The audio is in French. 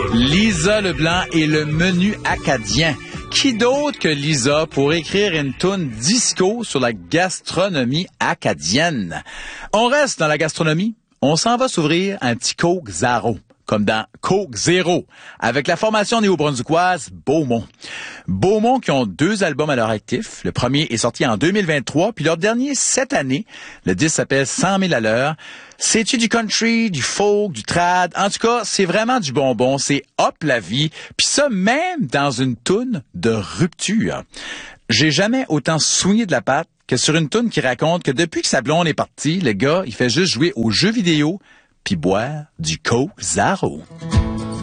Lisa Leblanc et le menu acadien. Qui d'autre que Lisa pour écrire une toune disco sur la gastronomie acadienne? On reste dans la gastronomie. On s'en va s'ouvrir un petit Coke Zaro, comme dans Coke Zéro, avec la formation néo-brunswickoise Beaumont. Beaumont qui ont 2 albums à leur actif. Le premier est sorti en 2023, puis leur dernier cette année. Le disque s'appelle 100 000 à l'heure. C'est-tu du country, du folk, du trad? En tout cas, c'est vraiment du bonbon. C'est hop la vie. Puis ça, même dans une toune de rupture. J'ai jamais autant soigné de la patte que sur une toune qui raconte que depuis que sa blonde est partie, le gars, il fait juste jouer aux jeux vidéo puis boire du Coke Zaro.